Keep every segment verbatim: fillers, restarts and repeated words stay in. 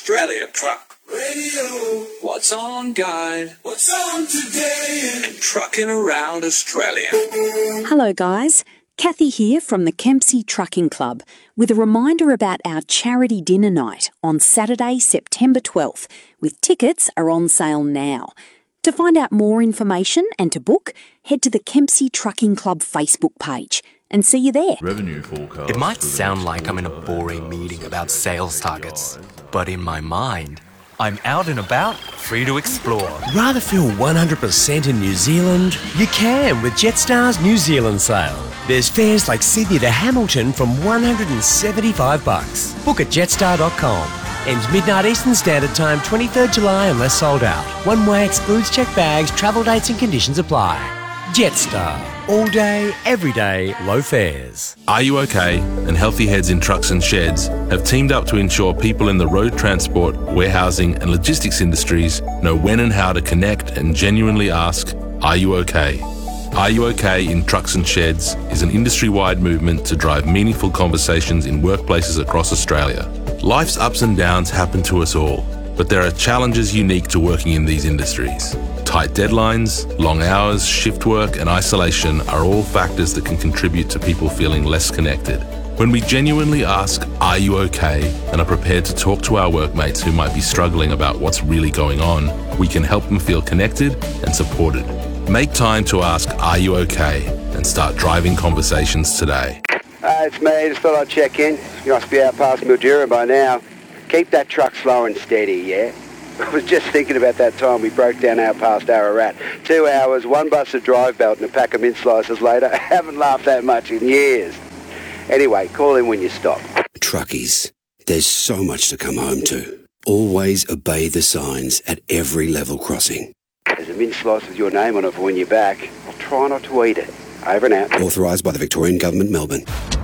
Australia. Truck Radio. What's on, guide? What's on today? And trucking around Australia. Hello, guys. Kathy here from the Kempsey Trucking Club with a reminder about our charity dinner night on Saturday, September twelfth, with tickets are on sale now. To find out more information and to book, head to the Kempsey Trucking Club Facebook page and see you there. Revenue forecast. It might sound like I'm in a boring meeting about sales targets, but in my mind, I'm out and about, free to explore. Rather feel one hundred percent in New Zealand? You can with Jetstar's New Zealand sale. There's fares like Sydney to Hamilton from one hundred seventy-five bucks. Book at jetstar dot com. Ends midnight Eastern Standard Time, twenty-third July unless sold out. One way excludes checked bags, travel dates and conditions apply. Jetstar. All day, every day, low fares. Are You OK? And Healthy Heads in Trucks and Sheds have teamed up to ensure people in the road transport, warehousing and logistics industries know when and how to connect and genuinely ask, are you OK? Are You OK in Trucks and Sheds is an industry-wide movement to drive meaningful conversations in workplaces across Australia. Life's ups and downs happen to us all, but there are challenges unique to working in these industries. Tight deadlines, long hours, shift work and isolation are all factors that can contribute to people feeling less connected. When we genuinely ask, are you okay, and are prepared to talk to our workmates who might be struggling about what's really going on, we can help them feel connected and supported. Make time to ask, are you okay, and start driving conversations today. Uh, it's me, just thought I'd check in. You must be out past Mildura by now. Keep that truck slow and steady, yeah? I was just thinking about that time we broke down out past Ararat. Two hours, one busted drive belt and a pack of mint slices later. I haven't laughed that much in years. Anyway, call in when you stop. Truckies, there's so much to come home to. Always obey the signs at every level crossing. There's a mint slice with your name on it for when you're back. I'll try not to eat it. Over and out. Authorised by the Victorian Government, Melbourne.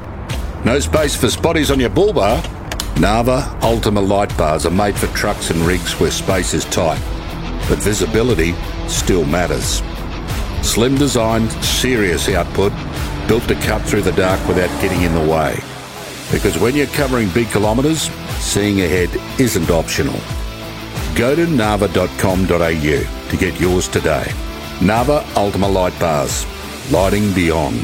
No space for spotties on your bull bar? Nava Ultima light bars are made for trucks and rigs where space is tight, but visibility still matters. Slim design, serious output, built to cut through the dark without getting in the way. Because when you're covering big kilometres, seeing ahead isn't optional. Go to nava dot com dot a u to get yours today. Nava Ultima light bars, lighting beyond.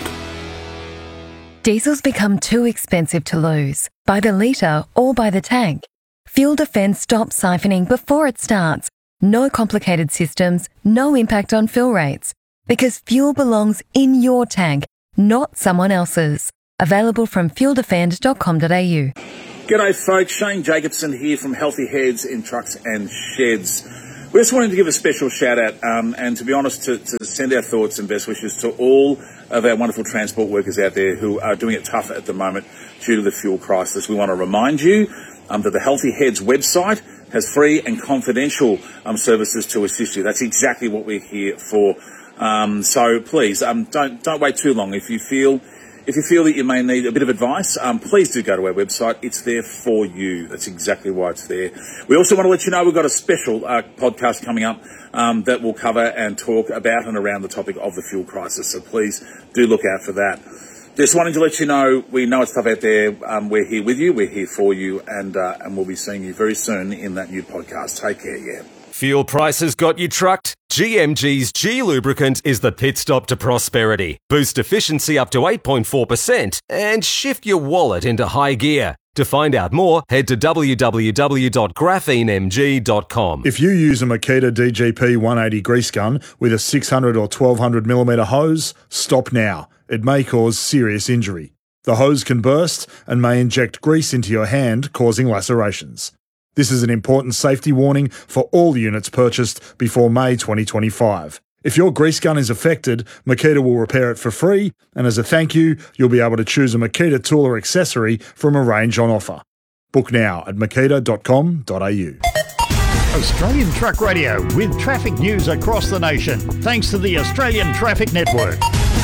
Diesel's become too expensive to lose, by the litre or by the tank. Fuel Defence stops siphoning before it starts. No complicated systems, no impact on fill rates. Because fuel belongs in your tank, not someone else's. Available from fuel defend dot com dot a u. G'day folks, Shane Jacobson here from Healthy Heads in Trucks and Sheds. We just wanted to give a special shout out um, and to be honest to, to send our thoughts and best wishes to all of our wonderful transport workers out there who are doing it tough at the moment due to the fuel crisis. We want to remind you um, that the Healthy Heads website has free and confidential um, services to assist you. That's exactly what we're here for. Um, so please um, don't don't wait too long. If you feel If you feel that you may need a bit of advice, um, please do go to our website. It's there for you. That's exactly why it's there. We also want to let you know we've got a special uh, podcast coming up um, that will cover and talk about and around the topic of the fuel crisis. So please do look out for that. Just wanting to let you know, we know it's tough out there. Um, we're here with you. We're here for you. And, uh, and we'll be seeing you very soon in that new podcast. Take care, yeah. Fuel prices got you trucked? G M G's G Lubricant is the pit stop to prosperity. Boost efficiency up to eight point four percent and shift your wallet into high gear. To find out more, head to w w w dot graphene m g dot com. If you use a Makita D G P one eighty grease gun with a six hundred or twelve hundred millimetre hose, stop now. It may cause serious injury. The hose can burst and may inject grease into your hand, causing lacerations. This is an important safety warning for all units purchased before May twenty twenty-five. If your grease gun is affected, Makita will repair it for free, and as a thank you, you'll be able to choose a Makita tool or accessory from a range on offer. Book now at makita dot com dot a u. Australian Truck Radio with traffic news across the nation, thanks to the Australian Traffic Network.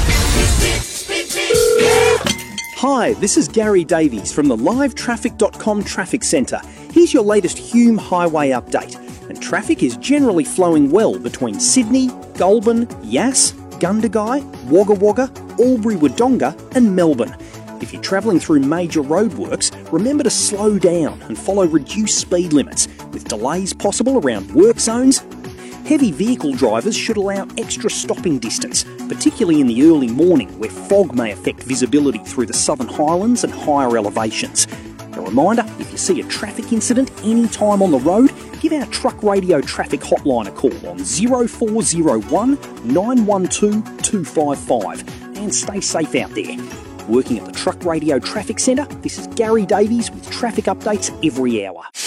Hi, this is Gary Davies from the live traffic dot com Traffic Centre. Here's your latest Hume Highway update. And traffic is generally flowing well between Sydney, Goulburn, Yass, Gundagai, Wagga Wagga, Albury Wodonga and Melbourne. If you're travelling through major roadworks, remember to slow down and follow reduced speed limits, with delays possible around work zones. Heavy vehicle drivers should allow extra stopping distance, particularly in the early morning where fog may affect visibility through the Southern Highlands and higher elevations. A reminder, if you see a traffic incident any time on the road, give our Truck Radio traffic hotline a call on zero four zero one, nine one two, two five five and stay safe out there. Working at the Truck Radio Traffic Centre, this is Gary Davies with traffic updates every hour.